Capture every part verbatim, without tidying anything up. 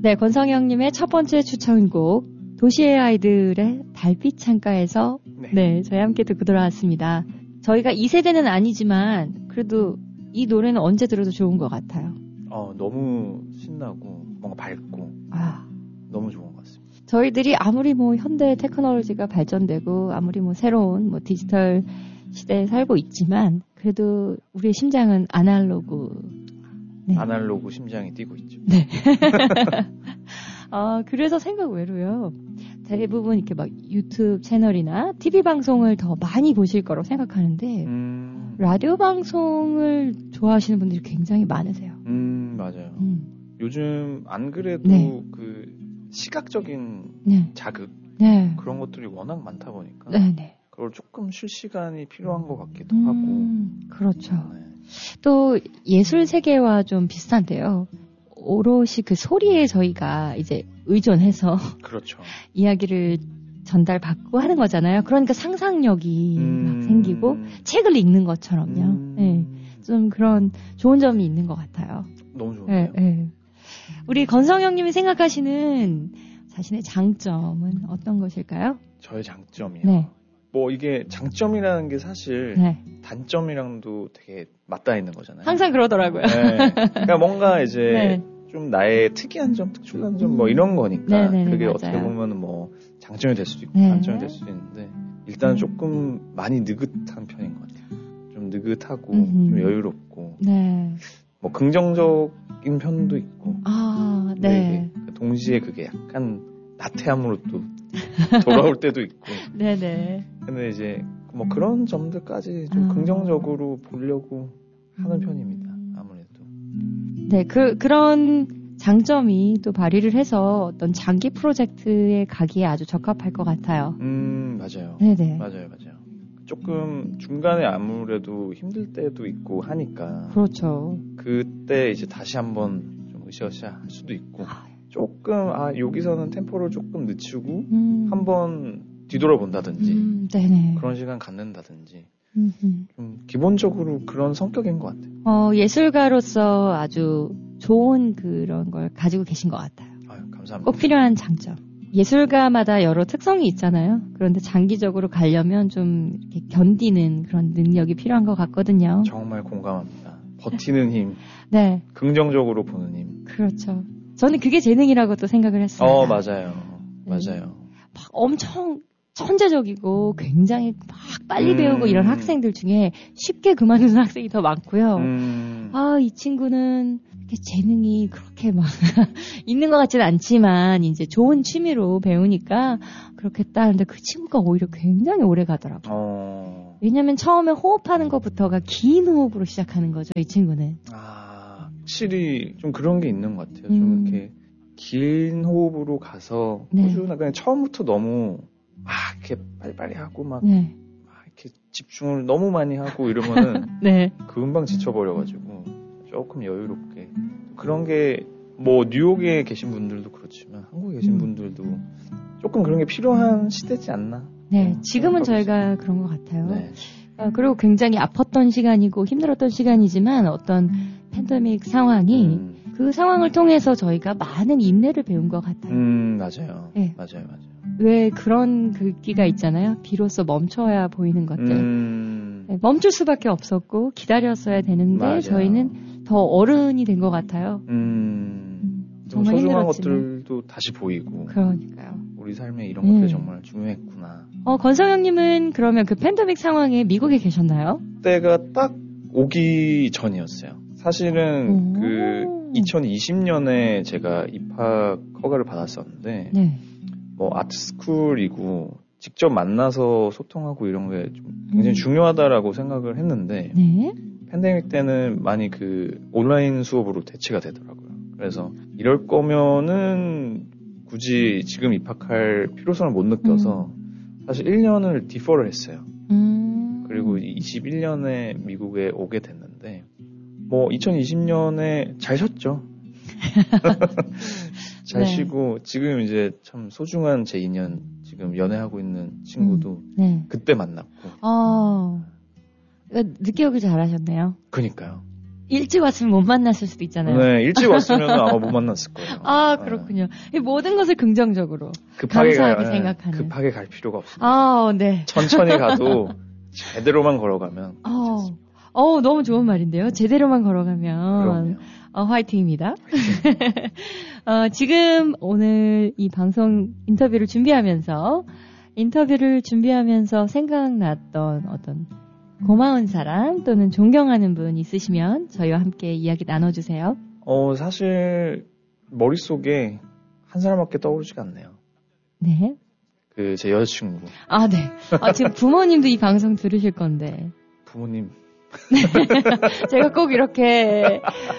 네, 권성영님의 첫 번째 추천곡 도시의 아이들의 달빛 창가에서 네. 네, 저희 함께 듣고 돌아왔습니다. 저희가 이 세대는 아니지만 그래도 이 노래는 언제 들어도 좋은 것 같아요. 어, 너무 신나고 뭔가 밝고 아, 너무 좋은 것 같습니다. 저희들이 아무리 뭐 현대 테크놀로지가 발전되고 아무리 뭐 새로운 뭐 디지털 시대에 살고 있지만 그래도 우리의 심장은 아날로그. 네. 아날로그 심장이 뛰고 있죠. 네. 어, 그래서 생각 외로요. 대부분 이렇게 막 유튜브 채널이나 티비 방송을 더 많이 보실 거라고 생각하는데 음... 라디오 방송을 좋아하시는 분들이 굉장히 많으세요. 음, 맞아요. 음. 요즘 안 그래도 네. 그 시각적인 네. 자극 네. 그런 것들이 워낙 많다 보니까 네, 네. 그걸 조금 쉴 시간이 필요한 것 같기도 음, 하고. 그렇죠. 네. 또 예술 세계와 좀 비슷한데요. 오롯이 그 소리에 저희가 이제 의존해서 그렇죠. 이야기를 전달받고 하는 거잖아요. 그러니까 상상력이 음... 막 생기고 책을 읽는 것처럼요. 음... 네, 좀 그런 좋은 점이 있는 것 같아요. 너무 좋네요. 네, 네. 우리 건성영님이 생각하시는 자신의 장점은 어떤 것일까요? 저의 장점이요? 네. 뭐 이게 장점이라는 게 사실 네. 단점이랑도 되게 맞닿아 있는 거잖아요. 항상 그러더라고요. 네. 그러니까 뭔가 이제 네. 좀 나의 특이한 점, 특출난 점 뭐 이런 거니까 네네네, 그게 맞아요. 어떻게 보면 뭐 장점이 될 수도 있고 네. 단점이 될 수도 있는데 일단 조금 많이 느긋한 편인 것 같아요. 좀 느긋하고 음흠. 좀 여유롭고 네. 뭐 긍정적인 편도 있고 아, 네. 동시에 그게 약간 나태함으로 또 돌아올 때도 있고. 네네. 근데 이제 뭐 그런 점들까지 좀 아. 긍정적으로 보려고 하는 편입니다. 아무래도. 네, 그 그런 장점이 또 발휘를 해서 어떤 장기 프로젝트에 가기에 아주 적합할 것 같아요. 음, 맞아요. 네네. 맞아요, 맞아요. 조금 중간에 아무래도 힘들 때도 있고 하니까. 그렇죠. 그때 이제 다시 한번 좀 으쌰으쌰 할 수도 있고. 조금 아 여기서는 템포를 조금 늦추고 음. 한번 뒤돌아본다든지 음, 그런 시간 갖는다든지 음흠. 좀 기본적으로 그런 성격인 것 같아요. 어, 예술가로서 아주 좋은 그런 걸 가지고 계신 것 같아요. 아유, 감사합니다. 꼭 필요한 장점. 예술가마다 여러 특성이 있잖아요. 그런데 장기적으로 가려면 좀 이렇게 견디는 그런 능력이 필요한 것 같거든요. 정말 공감합니다. 버티는 힘, 네, 긍정적으로 보는 힘. 그렇죠. 저는 그게 재능이라고 또 생각을 했어요. 어, 맞아요. 네. 맞아요. 막 엄청 천재적이고 굉장히 막 빨리 음. 배우고 이런 학생들 중에 쉽게 그만두는 학생이 더 많고요. 음. 아, 이 친구는 이렇게 재능이 그렇게 막 있는 것 같지는 않지만 이제 좋은 취미로 배우니까 그렇겠다 하는데 그 친구가 오히려 굉장히 오래 가더라고요. 어. 왜냐면 처음에 호흡하는 것부터가 긴 호흡으로 시작하는 거죠, 이 친구는. 아. 확실히 좀 그런 게 있는 것 같아요. 음. 좀 이렇게 긴 호흡으로 가서 네. 꾸준하게 그냥 처음부터 너무 막 이렇게 빨리빨리 하고 막, 네. 막 이렇게 집중을 너무 많이 하고 이러면은 네. 금방 지쳐버려가지고 조금 여유롭게 그런 게 뭐 뉴욕에 계신 분들도 그렇지만 한국에 계신 음. 분들도 조금 그런 게 필요한 시대지 않나? 네, 지금은 저희가 그런 것 같아요. 네. 아, 그리고 굉장히 아팠던 시간이고 힘들었던 시간이지만 어떤 팬데믹 상황이 음. 그 상황을 통해서 저희가 많은 인내를 배운 것 같아요. 음, 맞아요. 네. 맞아요, 맞아요. 왜 그런 글귀가 있잖아요. 비로소 멈춰야 보이는 것들. 음. 네, 멈출 수밖에 없었고 기다렸어야 되는데 맞아요. 저희는 더 어른이 된 것 같아요. 음. 정말 소중한 힘들었지만. 것들도 다시 보이고. 그러니까요. 우리 삶에 이런 것들이 음. 정말 중요했구나. 어, 권성영님은 그러면 그 팬데믹 상황에 미국에 계셨나요? 그때가 딱 오기 전이었어요. 사실은 오. 그 이천이십 년에 제가 입학 허가를 받았었는데 네. 뭐 아트스쿨이고 직접 만나서 소통하고 이런 게 좀 굉장히 음. 중요하다라고 생각을 했는데 네. 팬데믹 때는 많이 그 온라인 수업으로 대체가 되더라고요. 그래서 이럴 거면은 굳이 지금 입학할 필요성을 못 느껴서 음. 사실 일 년을 디퍼를 했어요. 음. 그리고 이십일 년에 미국에 오게 됐는데 뭐 이천이십 년에 잘 쉬었죠. 잘 네. 쉬고 지금 이제 참 소중한 제 인연 지금 연애하고 있는 친구도 음. 네. 그때 만났고. 아, 늦게 오길 잘하셨네요. 그러니까요. 일찍 왔으면 못 만났을 수도 있잖아요. 네, 일찍 왔으면 아마 못 만났을 거예요. 아, 그렇군요. 네. 모든 것을 긍정적으로 급하게 감사하게 가, 생각하는. 급하게 갈 필요가 없습니다. 아, 네. 천천히 가도 제대로만 걸어가면. 어, 어, 너무 좋은 말인데요. 제대로만 걸어가면. 그럼요. 어, 화이팅입니다. 어, 지금 오늘 이 방송 인터뷰를 준비하면서 인터뷰를 준비하면서 생각났던 어떤 고마운 사람 또는 존경하는 분 있으시면 저희와 함께 이야기 나눠주세요. 어, 사실 머릿속에 한 사람밖에 떠오르지가 않네요. 네. 그 제 여자친구. 아, 네. 아, 지금 부모님도 이 방송 들으실 건데. 부모님. 제가 꼭 이렇게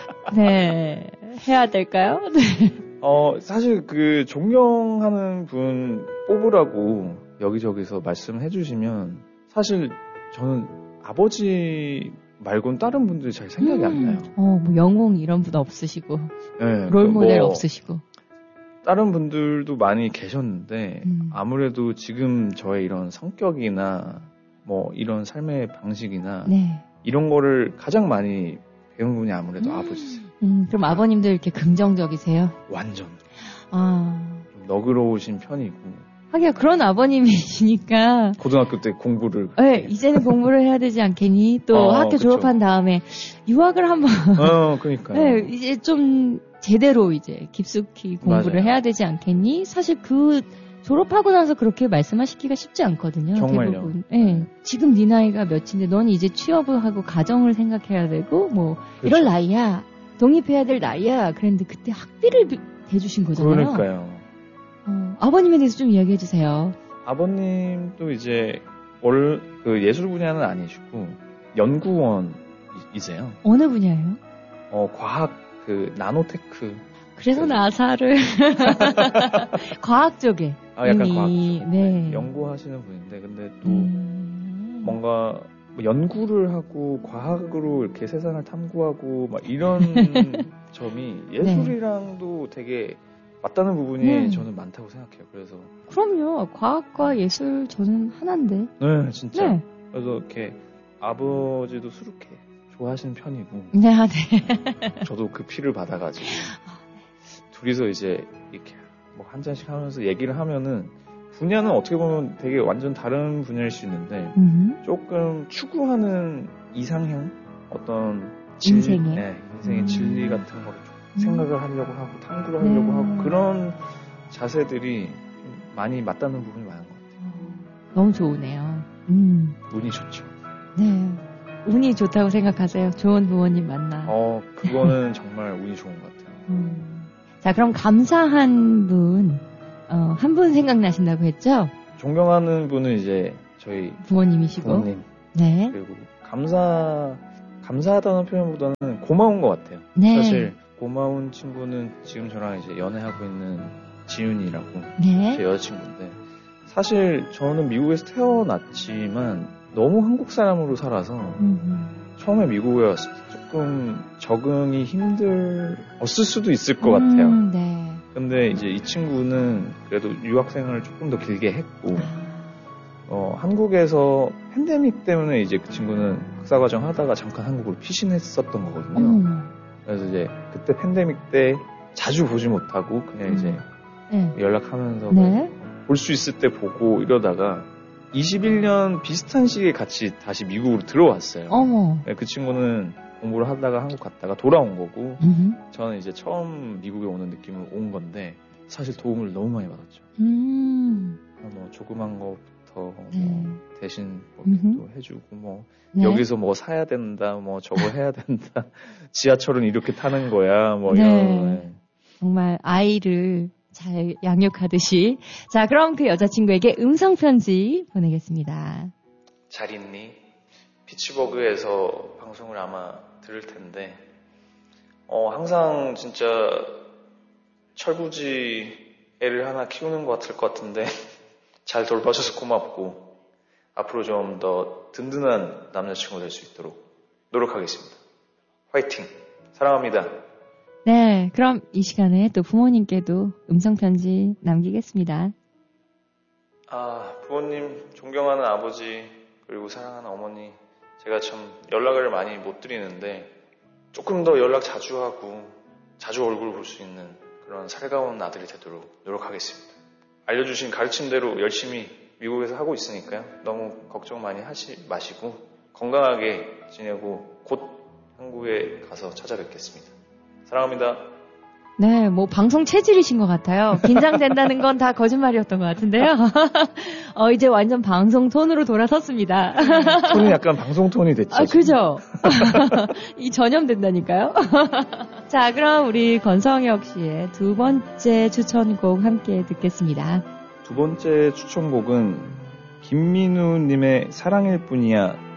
네 해야 될까요? 네. 어, 사실 그 존경하는 분 뽑으라고 여기저기서 말씀해 주시면 사실 저는 아버지 말고는 다른 분들이 잘 생각이 음. 안 나요. 어, 뭐 영웅 이런 분 없으시고. 네, 롤모델 뭐 없으시고. 다른 분들도 많이 계셨는데 음. 아무래도 지금 저의 이런 성격이나 뭐 이런 삶의 방식이나 네. 이런 거를 가장 많이 배운 분이 아무래도 음. 아버지세요. 음, 그럼 아버님도 이렇게 긍정적이세요? 완전. 아. 좀 너그러우신 편이고. 하기야 그런 아버님이시니까. 고등학교 때 공부를. 네, 이제는 공부를 해야 되지 않겠니? 또 어, 학교 그쵸. 졸업한 다음에 유학을 한번. 어, 그러니까요. 네, 이제 좀 제대로 이제 깊숙이 공부를 맞아요. 해야 되지 않겠니? 사실 그 졸업하고 나서 그렇게 말씀하시기가 쉽지 않거든요. 정말요. 대부분. 네. 지금 네 나이가 몇인데 넌 이제 취업을 하고 가정을 생각해야 되고 뭐 그렇죠. 이럴 나이야. 독립해야 될 나이야. 그랬는데 그때 학비를 대주신 거잖아요. 그러니까요. 어, 아버님에 대해서 좀 이야기해 주세요. 아버님도 이제 월 그 예술 분야는 아니시고 연구원이세요. 어느 분야예요? 어 과학 그 나노테크. 그래서 그... 나사를 과학 쪽에. 아 약간 이미... 과학 쪽. 네. 네. 연구하시는 분인데 근데 또 음... 뭔가 연구를 하고 과학으로 이렇게 세상을 탐구하고 막 이런 점이 예술이랑도 네. 되게 맞다는 부분이 음. 저는 많다고 생각해요. 그래서 그럼요. 과학과 예술 저는 하나인데. 네, 진짜. 네. 그래서 이렇게 아버지도 술 이렇게 좋아하시는 편이고. 네, 네. 저도 그 피를 받아가지고 둘이서 이제 이렇게 뭐 한 잔씩 하면서 얘기를 하면은 분야는 어떻게 보면 되게 완전 다른 분야일 수 있는데 음. 조금 추구하는 이상형 어떤 진, 인생의 네, 인생의 음. 진리 같은 거를 좀 생각을 하려고 하고 탐구를 하려고 음. 하고 그런 자세들이 좀 많이 맞닿는 부분이 많은 것 같아요. 너무 좋으네요. 음. 운이 좋죠. 네, 운이 좋다고 생각하세요. 좋은 부모님 만나. 어, 그거는 정말 운이 좋은 것 같아요. 음. 자, 그럼 감사한 분, 어, 한 분 생각나신다고 했죠? 존경하는 분은 이제 저희 부모님이시고, 부모님. 네. 그리고 감사 감사하다는 표현보다는 고마운 것 같아요. 네. 사실 고마운 친구는 지금 저랑 이제 연애하고 있는 지윤이라고 네. 제 여자친구인데 사실 저는 미국에서 태어났지만 너무 한국 사람으로 살아서 음흠. 처음에 미국에 왔을 때 조금 적응이 힘들었을 수도 있을 것 음, 같아요. 네. 근데 이제 이 친구는 그래도 유학생활을 조금 더 길게 했고 어, 한국에서 팬데믹 때문에 이제 그 친구는 박사과정 하다가 잠깐 한국으로 피신했었던 거거든요. 음. 그래서 이제 그때 팬데믹 때 자주 보지 못하고 그냥 음. 이제 네. 연락하면서 네. 볼 수 있을 때 보고 이러다가 이십일 년 비슷한 시기에 같이 다시 미국으로 들어왔어요. 어머. 네, 그 친구는 공부를 하다가 한국 갔다가 돌아온 거고 음흠. 저는 이제 처음 미국에 오는 느낌으로 온 건데 사실 도움을 너무 많이 받았죠. 음. 뭐 조그만 거부터 네. 뭐 대신 뭐 해주고 뭐 네. 여기서 뭐 사야 된다, 뭐 저거 해야 된다, 지하철은 이렇게 타는 거야, 뭐 네. 이런. 네. 정말 아이를 잘 양육하듯이. 자, 그럼 그 여자친구에게 음성 편지 보내겠습니다. 잘 있니? 피츠버그에서 방송을 아마 들을 텐데, 어 항상 진짜 철부지 애를 하나 키우는 것 같을 것 같은데 잘 돌봐줘서 고맙고 앞으로 좀 더 든든한 남자친구 될 수 있도록 노력하겠습니다. 화이팅! 사랑합니다. 네, 그럼 이 시간에 또 부모님께도 음성편지 남기겠습니다. 아, 부모님, 존경하는 아버지, 그리고 사랑하는 어머니, 제가 참 연락을 많이 못 드리는데 조금 더 연락 자주 하고 자주 얼굴 볼 수 있는 그런 살가운 아들이 되도록 노력하겠습니다. 알려주신 가르침대로 열심히 미국에서 하고 있으니까요. 너무 걱정 많이 하지 마시고 건강하게 지내고 곧 한국에 가서 찾아뵙겠습니다. 사랑합니다. 네, 뭐 방송 체질이신 것 같아요. 긴장된다는 건 다 거짓말이었던 것 같은데요. 어, 이제 완전 방송 톤으로 돌아섰습니다. 톤이 약간 방송 톤이 됐죠. 아, 그죠? 이 전염된다니까요. 자, 그럼 우리 권성혁 씨의 두 번째 추천곡 함께 듣겠습니다. 두 번째 추천곡은 김민우님의 사랑일 뿐이야